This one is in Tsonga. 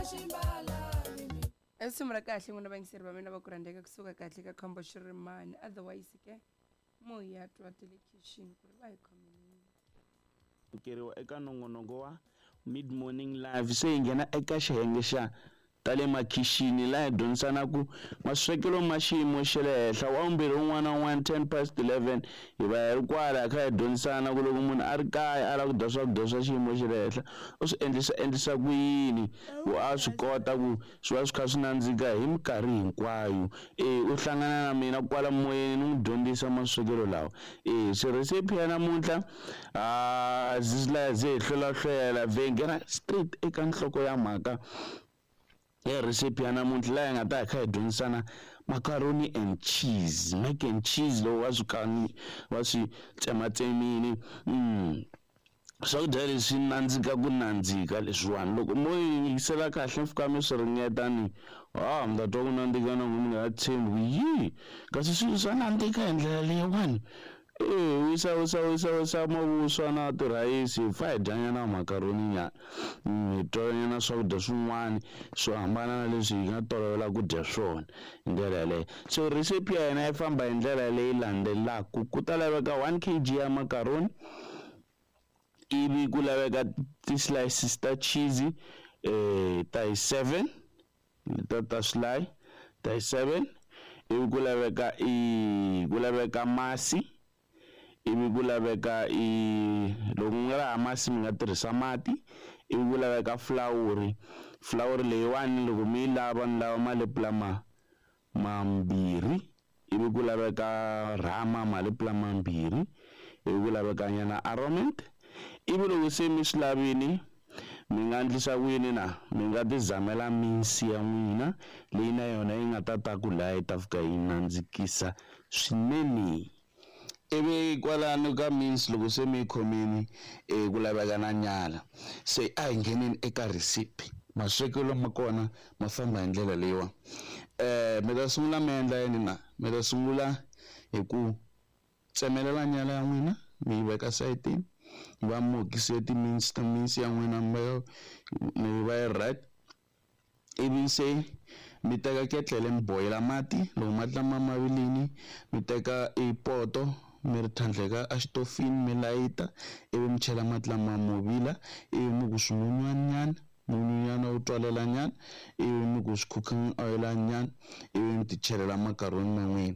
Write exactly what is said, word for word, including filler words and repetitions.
Esumra kahle ngona bangiseri ba mina ba kurandeka kusuka kahle ka khombo shirimani otherwise ke moya twa television ku va hi khomini keriwa eka nongonoko wa mid morning live se nghena eka xiyenge xa tale makhixini la hi dyondzisanaku maswekelo ma xiyimo xa le henhla wa vumbirhi un'wana na un'wana ten past eleven hi va hi ri kwala kha hi dyondzisana ku loko munhu a ri kaya a lava ku dya swakudya swa xiyimo xa le henhla u swi endlisa endlisa ku yini ku a swi kota ku swi va swi kha swi nandzika hi minkarhi hinkwayo eh u hlangana na mina kwala moyeni ni n'wi dyondzisa maswekelo lawa eh so recipe ya namuntlha ah zizila ze hlola hlela vhengela straight eka nhloko ya mhaka ya recipe ya namuntlha la hi nga ta hi kha hi dyondzisana macaroni and cheese mac and cheese lo wa swi kani wa swi tsematsemini mm swakudya leswi nandzika ku nandzika leswiwani loko mo yingisela kahle fika mi swi ringeta ni ah mi ta twa ku nandzika na n'wini nga tshembi yi kasi swilo swa nandzika hi ndlela leyiwani eh wisa wisa wisa wisa mavuswa na tirhayisi fa hi dyanya na makaroni ya hi tonya na swakudya swin'wana swo hambana na leswi hi nga tolovela ku dya swona hi ndlela yaleyo so recipe ya hina yi famba hi ndlela leyi landzelaka ku ta laveka one kilogram ya makaroni ivi ku laveka ti-slices ta cheese eh ta hi seven ta ta slice ta hi seven ivi ku laveka i ku laveka masi ivi ku laveka i loko nga ra masi mi nga tirhisa mati ivi ku laveka flour flour leyiwani loko mi lava ni lava malepula ma mambirhi ivi ku laveka rama malepula mambirhi ivi ku laveka nyana aromant ivi loko se mi swi lavini mi nga endlisa ku yini na mi nga ti zamela minsi ya n'wina leyi na yona yi nga ta ta ku laha yi ta fika yi nandzikisa swinene ivi kwalano ka minsi loko se mi khomini eh ku laveka na nyala se a hi ngheneni eka recipe maswekelo ma kona ma famba hi ndlela leyiwa eh mi ta sungula mi endla yini na mi ta sungula hi ku tsemelela nyala ya n'wina mi yi veka sayitini va mokise timinsi ta minsi ya n'wina mi va yi right ivi se mi teka ketlele mi boyela mati loko mati lama ma vilini mi teka ipoto mi ri tlhandleka a xitofini mi layita ivi mi chela mati lama mo vila ivi mi ku swi munywana munywana wu twalela nyana ivi mi ku swi cooking oil nyana ivi mi ti chelela makaroni ma n'wina